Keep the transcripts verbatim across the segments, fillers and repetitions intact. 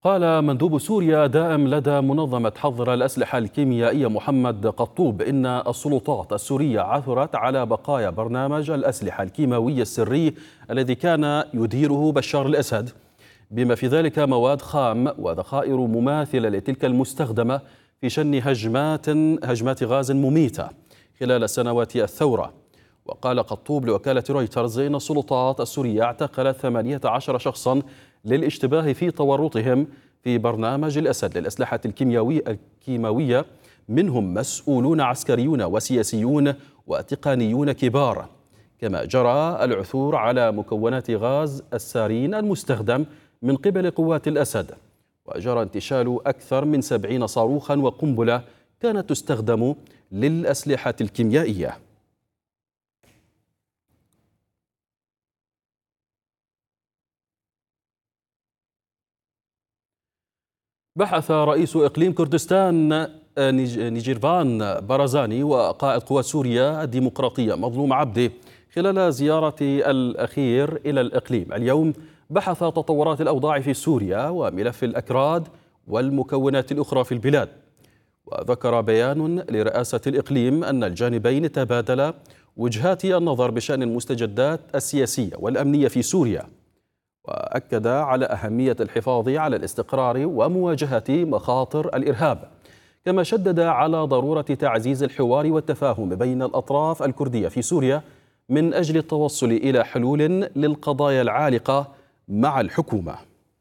قال مندوب سوريا دائم لدى منظمة حظر الأسلحة الكيميائية محمد قطوب إن السلطات السورية عثرت على بقايا برنامج الأسلحة الكيماوية السري الذي كان يديره بشار الأسد، بما في ذلك مواد خام وذخائر مماثلة لتلك المستخدمة في شن هجمات هجمات غاز مميتة خلال سنوات الثورة. وقال قطوب لوكالة رويترز إن السلطات السورية اعتقلت ثمانية عشر شخصا للاشتباه في تورطهم في برنامج الأسد للأسلحة الكيميائية الكيماوية، منهم مسؤولون عسكريون وسياسيون وتقنيون كبار. كما جرى العثور على مكونات غاز السارين المستخدم من قبل قوات الأسد، وجرى انتشال أكثر من سبعين صاروخا وقنبلة كانت تستخدم للأسلحة الكيميائية. بحث رئيس إقليم كردستان نيجيرفان بارزاني وقائد قوات سوريا الديمقراطية مظلوم عبده خلال زيارة الأخير إلى الإقليم اليوم بحث تطورات الأوضاع في سوريا وملف الأكراد والمكونات الأخرى في البلاد. وذكر بيان لرئاسة الإقليم أن الجانبين تبادلا وجهات النظر بشأن المستجدات السياسية والأمنية في سوريا، وأكد على أهمية الحفاظ على الاستقرار ومواجهة مخاطر الإرهاب، كما شدد على ضرورة تعزيز الحوار والتفاهم بين الأطراف الكردية في سوريا من أجل التوصل إلى حلول للقضايا العالقة مع الحكومة.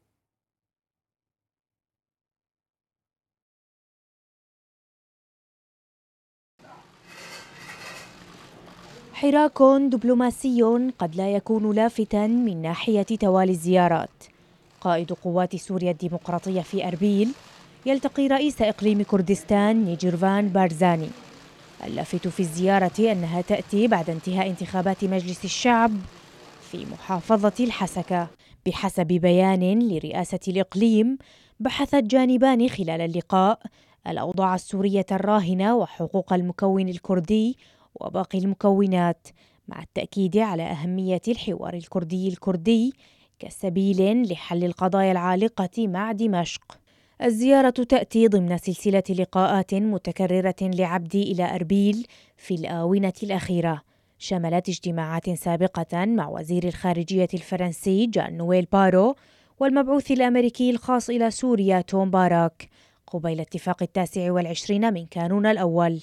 حراك دبلوماسي قد لا يكون لافتا من ناحية توالي الزيارات. قائد قوات سوريا الديمقراطية في أربيل يلتقي رئيس إقليم كردستان نيجيرفان بارزاني. اللافت في الزيارة أنها تأتي بعد انتهاء انتخابات مجلس الشعب في محافظة الحسكة. بحسب بيان لرئاسة الإقليم، بحث الجانبان خلال اللقاء الأوضاع السورية الراهنة وحقوق المكون الكردي وباقي المكونات، مع التأكيد على أهمية الحوار الكردي الكردي كسبيل لحل القضايا العالقة مع دمشق. الزيارة تأتي ضمن سلسلة لقاءات متكررة لعبدي إلى أربيل في الآونة الأخيرة، شملت اجتماعات سابقة مع وزير الخارجية الفرنسي جان نويل بارو والمبعوث الأمريكي الخاص إلى سوريا توم باراك قبيل اتفاق التاسع والعشرين من كانون الأول.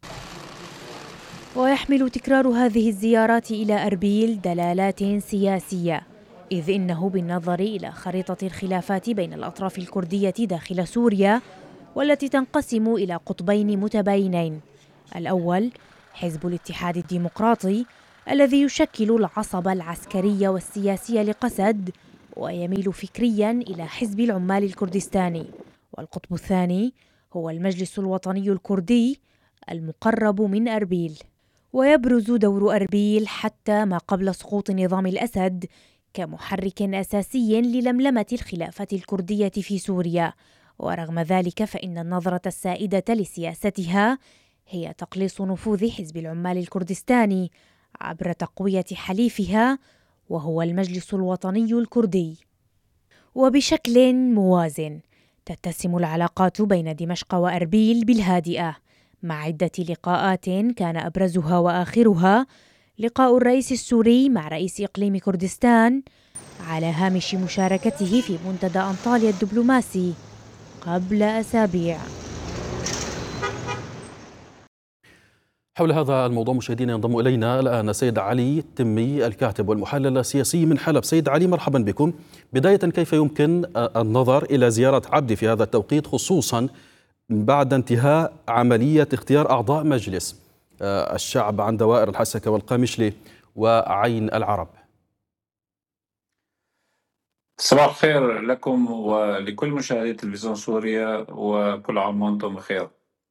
ويحمل تكرار هذه الزيارات إلى أربيل دلالات سياسية، إذ إنه بالنظر إلى خريطة الخلافات بين الأطراف الكردية داخل سوريا والتي تنقسم إلى قطبين متباينين: الأول حزب الاتحاد الديمقراطي الذي يشكل العصب العسكري والسياسي لقسد ويميل فكريا إلى حزب العمال الكردستاني، والقطب الثاني هو المجلس الوطني الكردي المقرب من أربيل. ويبرز دور أربيل حتى ما قبل سقوط نظام الأسد كمحرك أساسي للملمة الخلافة الكردية في سوريا، ورغم ذلك فإن النظرة السائدة لسياستها هي تقليص نفوذ حزب العمال الكردستاني عبر تقوية حليفها وهو المجلس الوطني الكردي. وبشكل موازن تتسم العلاقات بين دمشق وأربيل بالهادئة، مع عدة لقاءات كان أبرزها وآخرها لقاء الرئيس السوري مع رئيس إقليم كردستان على هامش مشاركته في منتدى أنطاليا الدبلوماسي قبل أسابيع. حول هذا الموضوع مشاهدينا ينضم إلينا الآن سيد علي التمي الكاتب والمحلل السياسي من حلب. سيد علي مرحبا بكم. بداية كيف يمكن النظر إلى زيارة عبدي في هذا التوقيت، خصوصا بعد انتهاء عملية اختيار أعضاء مجلس الشعب عن دوائر الحسكة والقامشلي وعين العرب؟ صباح الخير لكم ولكل مشاهدي تلفزيون سوريا، وكل عام وانتم بخير.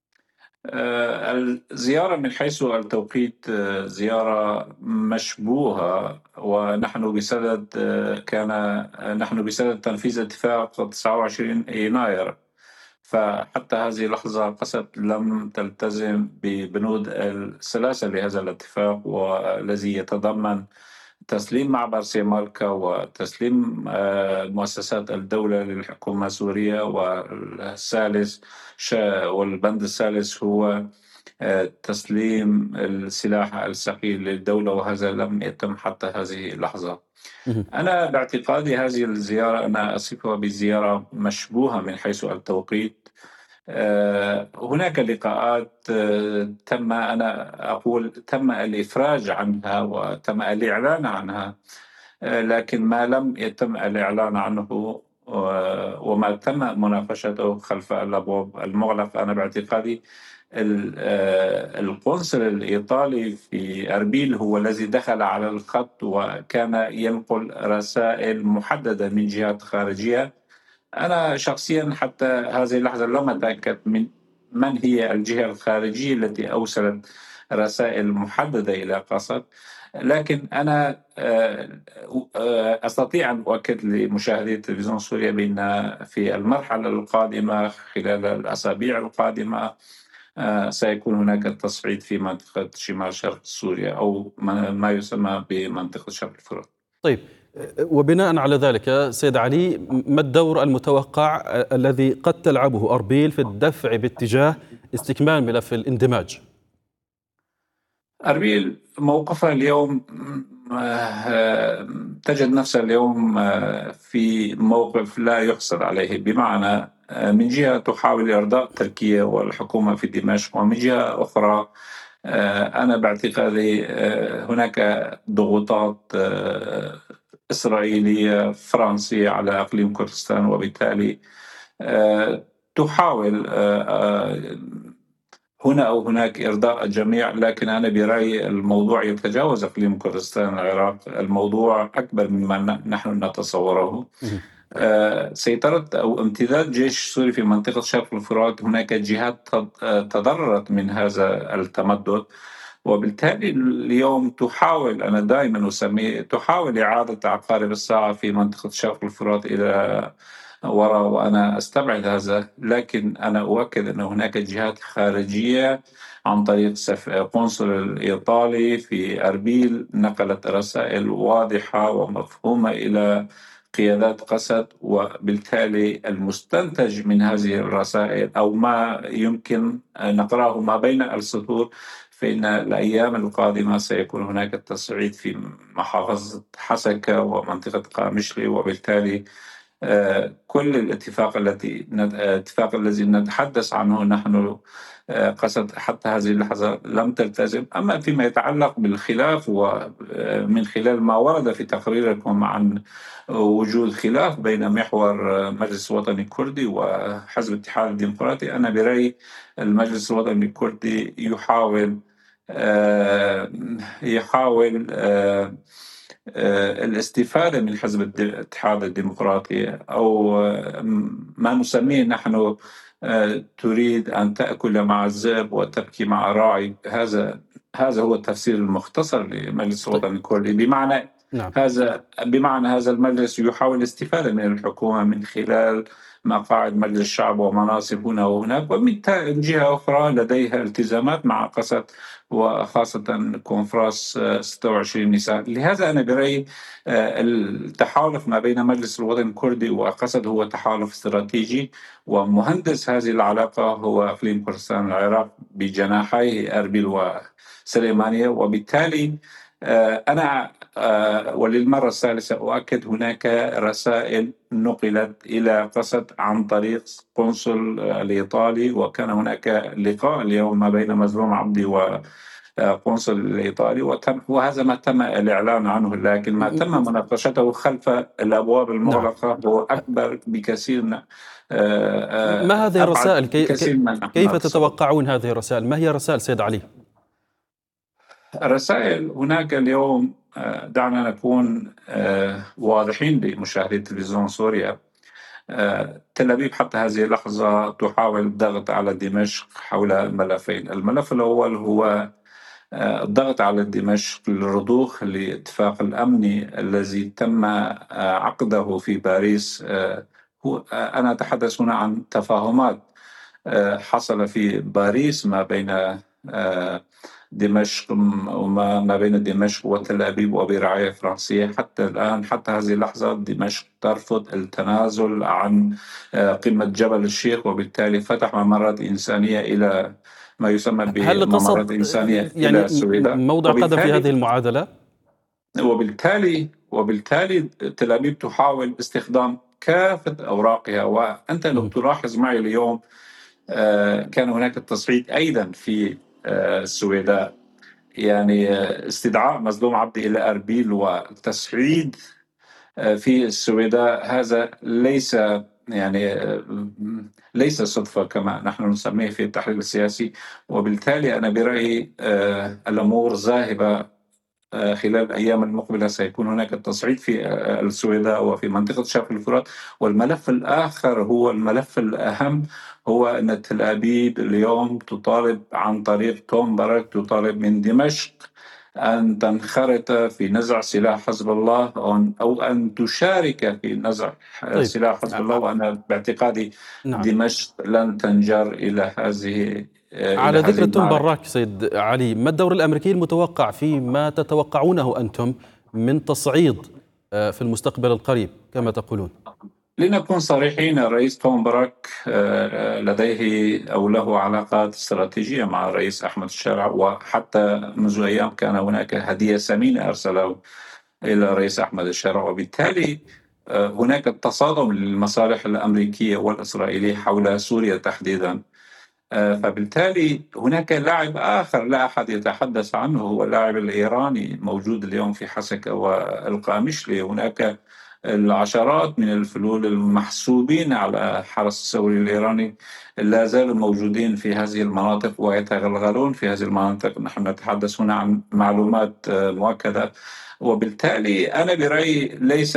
الزيارة من حيث التوقيت زيارة مشبوهة، ونحن بصدد كان نحن بصدد تنفيذ اتفاق تسعة وعشرين يناير، فحتى هذه اللحظة قسد لم تلتزم ببنود السلاسة لهذا الاتفاق، والذي يتضمن تسليم معبر سيماركا وتسليم آه، مؤسسات الدولة للحكومة السورية. والثالث والبند الثالث هو آه، تسليم السلاح الثقيل للدولة، وهذا لم يتم حتى هذه اللحظة. أنا باعتقادي هذه الزيارة أنا أصفها بزيارة مشبوهة من حيث التوقيت. آه، هناك لقاءات آه، تم أنا أقول تم الإفراج عنها وتم الإعلان عنها، آه، لكن ما لم يتم الإعلان عنه آه، وما تم مناقشته خلف الأبواب المغلقة. أنا باعتقادي ال- آه، القنصل الإيطالي في أربيل هو الذي دخل على الخط وكان ينقل رسائل محددة من جهات خارجية. أنا شخصيا حتى هذه اللحظة لم أتأكد من من هي الجهة الخارجية التي أوصلت رسائل محددة إلى قسد، لكن أنا آه، آه، أستطيع أن أؤكد لمشاهدي تلفزيون سوريا بأن في المرحلة القادمة خلال الأسابيع القادمة آه، سيكون هناك تصعيد في منطقة شمال شرق سوريا، أو ما ما يسمى بمنطقة شرق الفرات. طيب، وبناء على ذلك سيد علي، ما الدور المتوقع الذي قد تلعبه أربيل في الدفع باتجاه استكمال ملف الاندماج؟ أربيل موقفها اليوم آه، تجد نفسها اليوم آه، في موقف لا يحسد عليه، بمعنى آه، من جهة تحاول إرضاء تركيا والحكومة في دمشق، ومن جهة أخرى آه، أنا باعتقادي آه، هناك ضغوطات آه، إسرائيلية فرنسية على إقليم كردستان، وبالتالي آه، تحاول آه، آه، هنا أو هناك إرضاء الجميع. لكن أنا برأيي الموضوع يتجاوز إقليم كردستان العراق، الموضوع أكبر مما نحن نتصوره. آه، سيطرة أو امتداد جيش سوري في منطقة شرق الفرات، هناك جهات تضررت من هذا التمدد، وبالتالي اليوم تحاول، أنا دائما أسميه، تحاول إعادة عقارب الساعة في منطقة شرق الفرات إلى وراء، وأنا أستبعد هذا. لكن أنا أؤكد أن هناك جهات خارجية عن طريق القنصل الإيطالي في أربيل نقلت رسائل واضحة ومفهومة إلى قيادات قسد، وبالتالي المستنتج من هذه الرسائل أو ما يمكن نقرأه ما بين السطور، فإن الأيام القادمة سيكون هناك تصعيد في محافظة حسكة ومنطقة قامشلي، وبالتالي آه، كل الاتفاق التي الاتفاق الذي نتحدث عنه نحن آه، قصد حتى هذه اللحظة لم تلتزم. أما فيما يتعلق بالخلاف، ومن خلال ما ورد في تقريركم عن وجود خلاف بين محور مجلس الوطني الكردي وحزب الاتحاد الديمقراطي، أنا برأيي المجلس الوطني الكردي يحاول آه، يحاول آه، آه، الاستفادة من حزب الاتحاد الديمقراطي، أو آه، ما نسميه نحن آه، تريد أن تأكل مع الذئب وتبكي مع الراعي. هذا هذا هو التفسير المختصر لمجلس طيب. الوطني الكردي، بمعنى نعم. هذا بمعنى هذا المجلس يحاول الاستفادة من الحكومة من خلال مقاعد مجلس الشعب ومناصب هنا وهناك، ومن جهة أخرى لديها التزامات مع قسد، وخاصة كونفراس ستة وعشرين نيسان. لهذا أنا برأيي التحالف ما بين مجلس الوطن الكردي وقسد هو تحالف استراتيجي، ومهندس هذه العلاقة هو إقليم كردستان العراق بجناحيه أربيل وسليمانية. وبالتالي أنا وللمرة الثالثة أؤكد هناك رسائل نقلت إلى قسد عن طريق قنصل الإيطالي، وكان هناك لقاء اليوم ما بين مظلوم عبدي وقنصل الإيطالي، وتم وهذا ما تم الإعلان عنه، لكن ما تم مناقشته خلف الأبواب المغلقة هو أكبر بكثير. ما هذه الرسائل؟ كيف تتصور. تتوقعون هذه الرسائل؟ ما هي رسائل سيد علي؟ الرسائل هناك اليوم، دعنا نكون واضحين لمشاهدي تلفزيون سوريا. تل أبيب حتى هذه اللحظة تحاول الضغط على دمشق حول الملفين. الملف الأول هو الضغط على دمشق للرضوخ للاتفاق الأمني الذي تم عقده في باريس. هو أنا أتحدث هنا عن تفاهمات حصل في باريس ما بين دمشق وما ما بين دمشق وتل أبيب وبرعاية فرنسية. حتى الآن، حتى هذه اللحظة، دمشق ترفض التنازل عن قمة جبل الشيخ، وبالتالي فتح ممرات إنسانية إلى ما يسمى هل بممرات قصد إنسانية يعني إلى السويداء. موضع قدم في هذه المعادلة؟ وبالتالي وبالتالي تل أبيب تحاول استخدام كافة أوراقها. وأنت لو تلاحظ معي اليوم كان هناك التصعيد أيضا في السويداء، يعني استدعاء مظلوم عبدي إلى أربيل والتصعيد في السويداء، هذا ليس يعني ليس صدفة كما نحن نسميه في التحليل السياسي. وبالتالي أنا برأيي الأمور ذاهبة. خلال الأيام المقبلة سيكون هناك التصعيد في السويداء وفي منطقة شرق الفرات. والملف الآخر هو الملف الأهم، هو أن تل أبيب اليوم تطالب عن طريق تومبرغ، تطالب من دمشق أن تنخرط في نزع سلاح حزب الله أو أن تشارك في نزع طيب. سلاح حزب الله. وأنا باعتقادي نعم. دمشق لن تنجر إلى هذه على ذكر تومبرغ سيد علي، ما الدور الأمريكي المتوقع فيما تتوقعونه أنتم من تصعيد في المستقبل القريب كما تقولون؟ لنكون صريحين، الرئيس تومبرغ لديه أو له علاقات استراتيجية مع الرئيس أحمد الشارع، وحتى منذ أيام كان هناك هدية ثمينة أرسله إلى الرئيس أحمد الشارع. وبالتالي هناك تصادم للمصالح الأمريكية والإسرائيلية حول سوريا تحديدا. فبالتالي هناك لاعب آخر لا أحد يتحدث عنه، هو اللاعب الإيراني موجود اليوم في حسكة والقامشلي. هناك العشرات من الفلول المحسوبين على حرس الثوري الإيراني لا زالوا موجودين في هذه المناطق ويتغلغلون في هذه المناطق. نحن نتحدث هنا عن معلومات مؤكدة. وبالتالي أنا برأيي ليس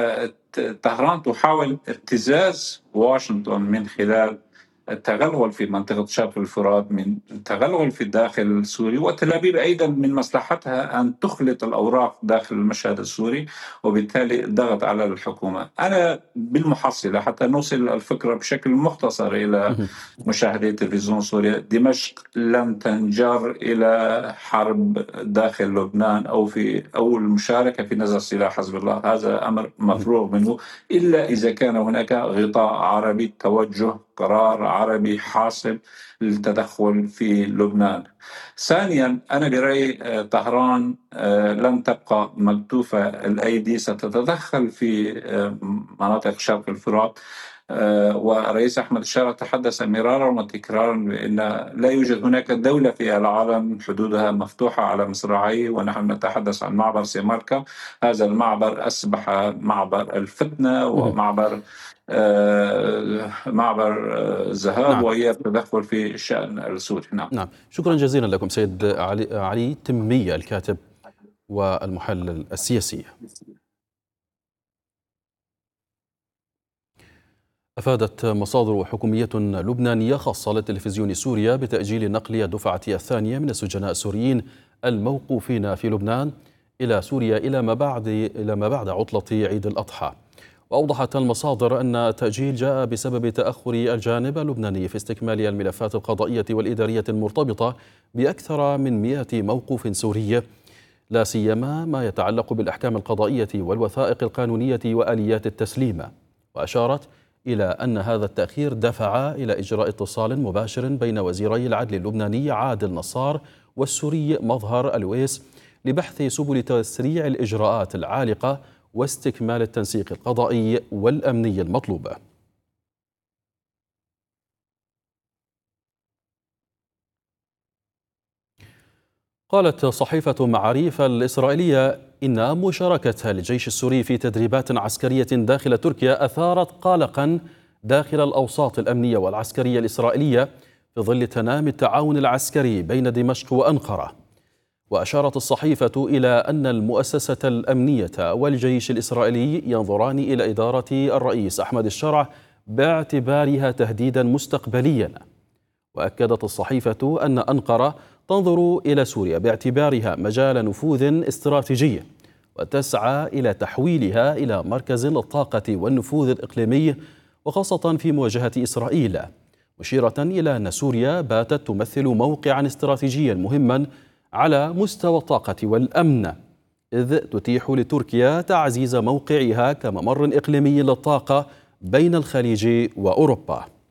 طهران تحاول ابتزاز واشنطن من خلال التغلغل في منطقة شرق الفرات، من التغلغل في الداخل السوري. وتل أبيب أيضا من مصلحتها أن تخلط الأوراق داخل المشهد السوري، وبالتالي ضغط على الحكومة. أنا بالمحصلة حتى نوصل الفكرة بشكل مختصر إلى مشاهدي تلفزيون سوريا، دمشق لن تنجر إلى حرب داخل لبنان أو في أو المشاركة في نزع سلاح حزب الله. هذا أمر مفروغ منه، إلا إذا كان هناك غطاء عربي، توجه قرار عربي حاسم للتدخل في لبنان. ثانيا، أنا برأيي طهران لن تبقى مكتوفة الأيدي، ستتدخل في مناطق شرق الفرات. ورئيس أحمد الشارع تحدث مرارا وتكرارا بأن لا يوجد هناك دولة في العالم حدودها مفتوحة على مصراعيه، ونحن نتحدث عن معبر سيماركا. هذا المعبر أصبح معبر الفتنة ومعبر آه معبر الذهاب. نعم. وهي التدخل في الشأن السوري. نعم. نعم. شكرا جزيلا لكم سيد علي, علي تمية، الكاتب والمحلل السياسي. أفادت مصادر حكومية لبنانية خاصة للتلفزيون سوريا بتأجيل نقل الدفعة الثانية من السجناء السوريين الموقوفين في لبنان إلى سوريا إلى ما بعد إلى ما بعد عطلة عيد الأضحى. وأوضحت المصادر أن التأجيل جاء بسبب تأخر الجانب اللبناني في استكمال الملفات القضائية والإدارية المرتبطة بأكثر من مئة موقوف سوري، لا سيما ما يتعلق بالأحكام القضائية والوثائق القانونية وآليات التسليم. وأشارت إلى أن هذا التأخير دفع إلى إجراء اتصال مباشر بين وزيري العدل اللبناني عادل نصار والسوري مظهر الويس لبحث سبل تسريع الإجراءات العالقة واستكمال التنسيق القضائي والأمني المطلوب. قالت صحيفة معاريف الإسرائيلية إن مشاركتها للجيش السوري في تدريبات عسكرية داخل تركيا أثارت قلقا داخل الأوساط الأمنية والعسكرية الإسرائيلية في ظل تنامي التعاون العسكري بين دمشق وأنقرة. وأشارت الصحيفة إلى أن المؤسسة الأمنية والجيش الإسرائيلي ينظران إلى إدارة الرئيس أحمد الشرع باعتبارها تهديدا مستقبليا. وأكدت الصحيفة أن أنقرة تنظر إلى سوريا باعتبارها مجال نفوذ استراتيجي وتسعى إلى تحويلها إلى مركز للطاقة والنفوذ الإقليمي، وخاصة في مواجهة إسرائيل، مشيرة إلى أن سوريا باتت تمثل موقعا استراتيجيا مهما على مستوى الطاقة والأمن، إذ تتيح لتركيا تعزيز موقعها كممر إقليمي للطاقة بين الخليج وأوروبا.